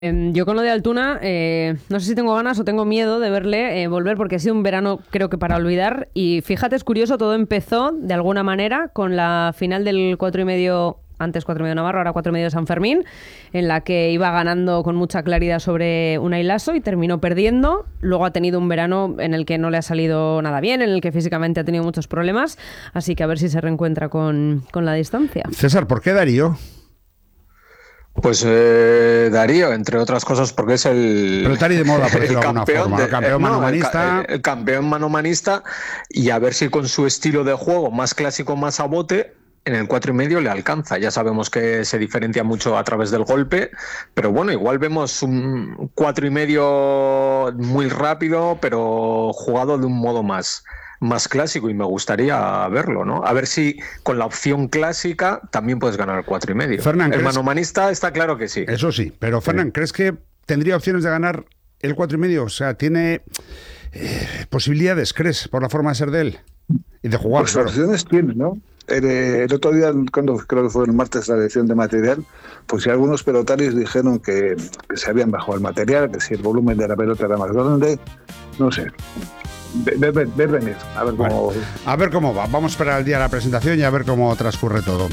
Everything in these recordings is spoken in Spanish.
Yo con lo de Altuna, no sé si tengo ganas o tengo miedo de verle volver porque ha sido un verano creo que para olvidar y fíjate, es curioso, todo empezó de alguna manera con la final del 4,5, antes 4,5 Navarro, ahora 4,5 San Fermín, en la que iba ganando con mucha claridad sobre Unai Lasso y terminó perdiendo. Luego ha tenido un verano en el que no le ha salido nada bien, en el que físicamente ha tenido muchos problemas, así que a ver si se reencuentra con la distancia. César, ¿por qué Darío? Pues Darío, entre otras cosas, porque es Pero está ahí de moda, por decirlo de alguna forma. El campeón manomanista. El campeón manomanista, y a ver si con su estilo de juego más clásico, más a bote, en el 4,5 le alcanza. Ya sabemos que se diferencia mucho a través del golpe, pero bueno, igual vemos un 4,5 muy rápido, pero jugado de un modo más clásico, y me gustaría verlo, ¿no? A ver si con la opción clásica también puedes ganar el 4,5. Fernán, el manomanista está claro que sí. Eso sí, pero Fernán, Sí. ¿crees que tendría opciones de ganar el 4,5? O sea, ¿tiene posibilidades, crees, por la forma de ser de él y de jugar? Pues opciones tiene, ¿no? El otro día, cuando creo que fue el martes, la elección de material, pues si algunos pelotarios dijeron que se habían bajado el material, que si el volumen de la pelota era más grande, no sé. Ver venir, a ver cómo... Vale. A ver cómo va. Vamos a esperar el día de la presentación y a ver cómo transcurre todo.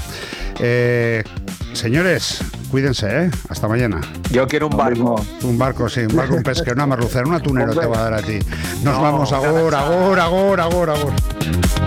Señores, cuídense, ¿eh? Hasta mañana. Yo quiero un barco. Un barco, sí, un pesquero, una merlucera, un atunero te va a dar a ti. Nos vamos, agora.